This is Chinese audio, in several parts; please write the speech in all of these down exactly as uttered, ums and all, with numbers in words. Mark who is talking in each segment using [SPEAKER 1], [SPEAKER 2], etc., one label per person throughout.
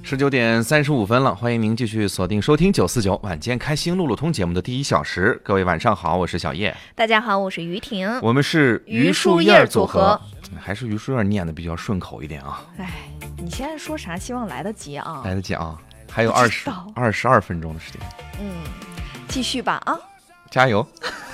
[SPEAKER 1] 十九点三十五分了，欢迎您继续锁定收听九四九晚间开心路路通节目的第一小时。各位晚上好，我是小叶。
[SPEAKER 2] 大家好，我是于婷。
[SPEAKER 1] 我们是
[SPEAKER 2] 榆树叶组合，
[SPEAKER 1] 还是榆树叶念的比较顺口一点啊。
[SPEAKER 2] 哎，你现在说啥？希望来得及啊！
[SPEAKER 1] 来得及啊，还有二十二十二分钟的时间。
[SPEAKER 2] 嗯，继续吧啊！
[SPEAKER 1] 加油！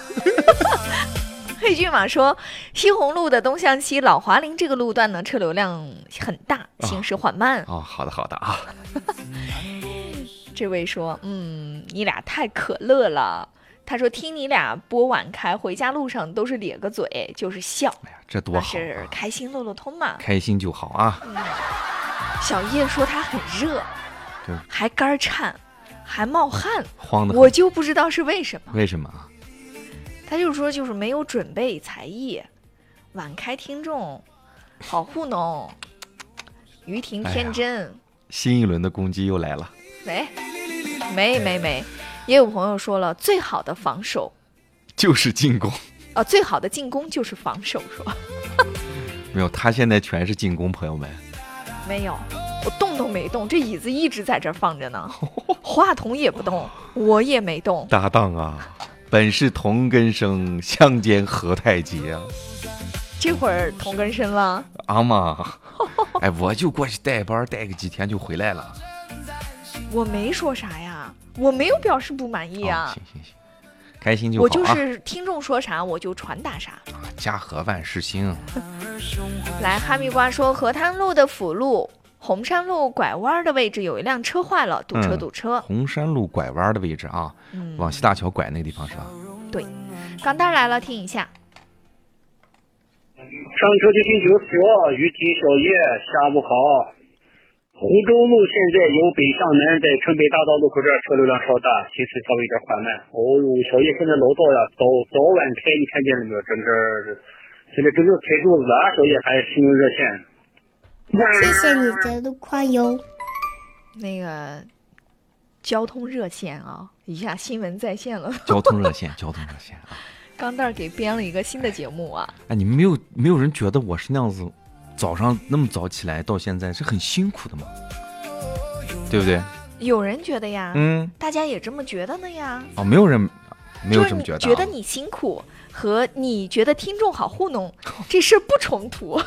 [SPEAKER 2] 黑骏马说，西红路的东向西老华林这个路段呢，车流量很大，行驶缓慢。
[SPEAKER 1] 哦，哦好的好的啊。
[SPEAKER 2] 这位说，嗯，你俩太可乐了。他说听你俩播晚开，回家路上都是咧个嘴，就是笑。
[SPEAKER 1] 哎呀，这多好、啊！
[SPEAKER 2] 是开心路路通嘛，
[SPEAKER 1] 开心就好啊。
[SPEAKER 2] 嗯、小叶说他很热，还肝颤，还冒汗，
[SPEAKER 1] 慌的。
[SPEAKER 2] 我就不知道是为什么。
[SPEAKER 1] 为什么啊？
[SPEAKER 2] 他就说就是没有准备才艺，晚开听众好糊弄，于婷天真、哎。
[SPEAKER 1] 新一轮的攻击又来了。
[SPEAKER 2] 没没没没，也有朋友说了，最好的防守
[SPEAKER 1] 就是进攻。
[SPEAKER 2] 啊，最好的进攻就是防守，说。
[SPEAKER 1] 没有，他现在全是进攻，朋友们。
[SPEAKER 2] 没有，我动都没动，这椅子一直在这放着呢，话筒也不动，我也没动。
[SPEAKER 1] 搭档啊！本是同根生，相煎何太急啊！
[SPEAKER 2] 这会儿同根生了
[SPEAKER 1] 啊妈！哎，我就过去带班，带个几天就回来了。
[SPEAKER 2] 我没说啥呀，我没有表示不满意啊。
[SPEAKER 1] 哦、行行行，开心就好、啊。
[SPEAKER 2] 我就是听众说啥我就传达啥。
[SPEAKER 1] 啊、家和万事兴。
[SPEAKER 2] 来，哈密瓜说，河滩路的辅路红山路拐弯的位置有一辆车坏了，堵车堵车、
[SPEAKER 1] 嗯。红山路拐弯的位置啊，嗯、往西大桥拐那个地方是吧？
[SPEAKER 2] 对，钢蛋来了，听一下。
[SPEAKER 3] 上车就听九四九，于婷小叶，下午好。湖州路现在由北向南，在城北大道路口这儿车流量稍大，行驶稍微有点缓慢。哦呦，小叶现在老早呀，早早晚开，你看见了没有？整个现在整个开肚子了，小叶还使用热线。
[SPEAKER 4] 谢谢你的路况哟。
[SPEAKER 2] 那个交通热线啊，一下新闻在线了。
[SPEAKER 1] 交通热线，交通热线啊！
[SPEAKER 2] 钢蛋给编了一个新的节目啊！
[SPEAKER 1] 哎，你们没有没有人觉得我是那样子，早上那么早起来到现在是很辛苦的吗？对不对？
[SPEAKER 2] 有人觉得呀，
[SPEAKER 1] 嗯，
[SPEAKER 2] 大家也这么觉得呢呀。
[SPEAKER 1] 哦，没有人没有这么觉得、啊。
[SPEAKER 2] 觉得你辛苦和你觉得听众好糊弄，这事不冲突。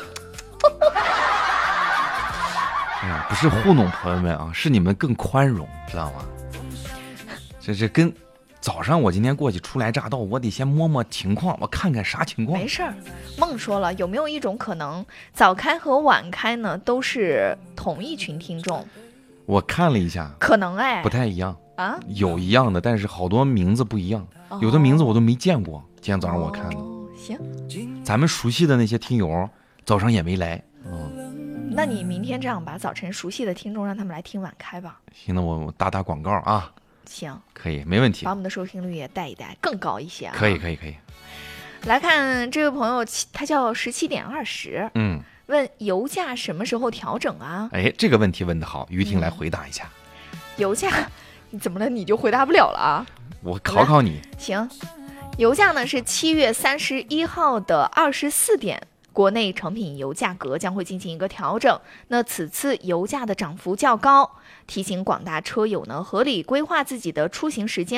[SPEAKER 1] 哎呀，不是糊弄朋友们啊，是你们更宽容，知道吗？这这跟早上我今天过去初来乍到，我得先摸摸情况，我看看啥情况。
[SPEAKER 2] 没事儿，梦说了，有没有一种可能，早开和晚开呢都是同一群听众？
[SPEAKER 1] 我看了一下，
[SPEAKER 2] 可能哎，
[SPEAKER 1] 不太一样
[SPEAKER 2] 啊，
[SPEAKER 1] 有一样的，但是好多名字不一样，哦、有的名字我都没见过。今天早上我看了，
[SPEAKER 2] 哦、行，
[SPEAKER 1] 咱们熟悉的那些听友早上也没来，嗯。
[SPEAKER 2] 那你明天这样吧，早晨熟悉的听众让他们来听晚开吧。
[SPEAKER 1] 行，那我我打打广告啊。
[SPEAKER 2] 行，
[SPEAKER 1] 可以，没问题。
[SPEAKER 2] 把我们的收听率也带一带，更高一些啊。
[SPEAKER 1] 可以，可以，可以。
[SPEAKER 2] 来看这位朋友，他叫十七点二十，
[SPEAKER 1] 嗯，
[SPEAKER 2] 问油价什么时候调整啊？
[SPEAKER 1] 哎，这个问题问得好，于婷来回答一下。
[SPEAKER 2] 嗯、油价，你怎么了？你就回答不了了啊？
[SPEAKER 1] 我考考你。
[SPEAKER 2] 行，油价呢是七月三十一号的二十四点。国内成品油价格将会进行一个调整，那此次油价的涨幅较高，提醒广大车友呢合理规划自己的出行时间。